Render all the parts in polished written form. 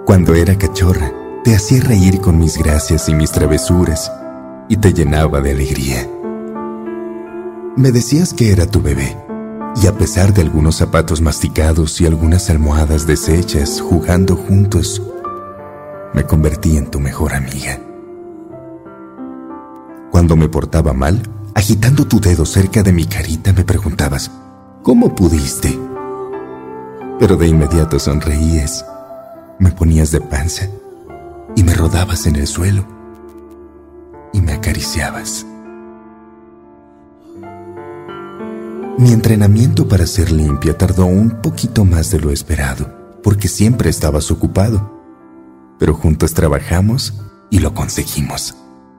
Cuando era cachorra, te hacía reír con mis gracias y mis travesuras, y te llenaba de alegría. Me decías que era tu bebé, y a pesar de algunos zapatos masticados y algunas almohadas deshechas jugando juntos, me convertí en tu mejor amiga. Cuando me portaba mal, agitando tu dedo cerca de mi carita, me preguntabas, ¿cómo pudiste? Pero de inmediato sonreías, me ponías de panza y me rodabas en el suelo y me acariciabas. Mi entrenamiento para ser limpia tardó un poquito más de lo esperado, porque siempre estabas ocupado, pero juntos trabajamos y lo conseguimos.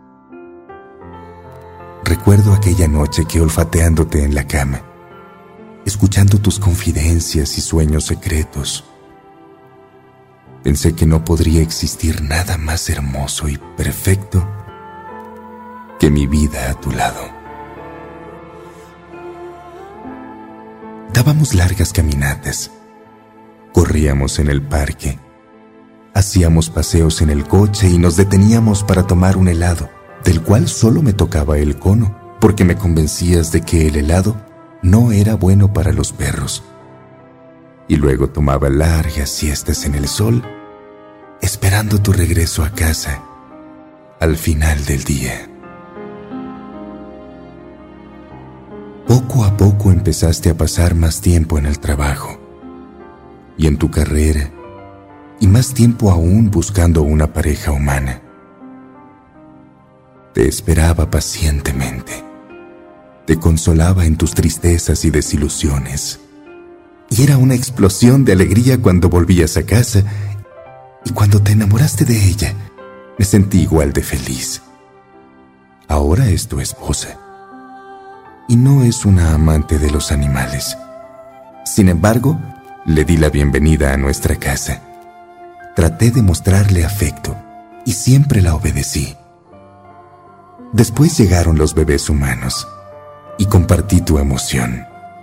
Recuerdo aquella noche que olfateándote en la cama, escuchando tus confidencias y sueños secretos, pensé que no podría existir nada más hermoso y perfecto que mi vida a tu lado. Dábamos largas caminatas, corríamos en el parque, hacíamos paseos en el coche y nos deteníamos para tomar un helado, del cual solo me tocaba el cono, porque me convencías de que el helado no era bueno para los perros. Y luego tomaba largas siestas en el sol, esperando tu regreso a casa al final del día. Poco a poco empezaste a pasar más tiempo en el trabajo y en tu carrera, y más tiempo aún buscando una pareja humana. Te esperaba pacientemente, te consolaba en tus tristezas y desilusiones, y era una explosión de alegría cuando volvías a casa, y cuando te enamoraste de ella, me sentí igual de feliz. Ahora es tu esposa, y no es una amante de los animales. Sin embargo, le di la bienvenida a nuestra casa. Traté de mostrarle afecto, y siempre la obedecí. Después llegaron los bebés humanos, y compartí tu emoción.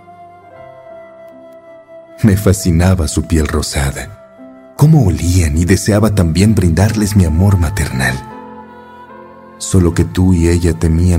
Me fascinaba su piel rosada, cómo olían, y deseaba también brindarles mi amor maternal. Solo que tú y ella temían